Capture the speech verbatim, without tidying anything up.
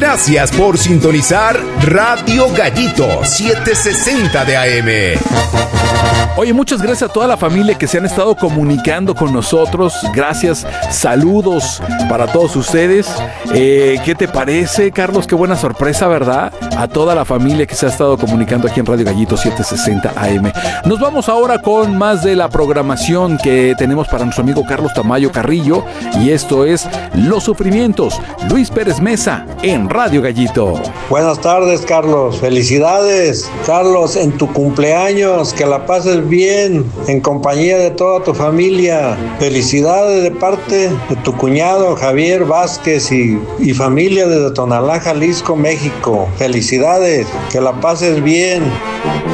Gracias por sintonizar Radio Gallito setecientos sesenta de A M. Oye, muchas gracias a toda la familia que se han estado comunicando con nosotros. Gracias, saludos para todos ustedes. Eh, ¿Qué te parece, Carlos? Qué buena sorpresa, ¿verdad? A toda la familia que se ha estado comunicando aquí en Radio Gallito setecientos sesenta A M. Nos vamos ahora con más de la programación que tenemos para nuestro amigo Carlos Tamayo Carrillo. Y esto es Los Sufrimientos. Luis Pérez Mesa en Radio Gallito. Buenas tardes, Carlos. Felicidades, Carlos, en tu cumpleaños. Que la pases bien en compañía de toda tu familia. Felicidades de parte de tu cuñado Javier Vázquez y, y familia desde Tonalá, Jalisco, México. Felicidades, que la pases bien.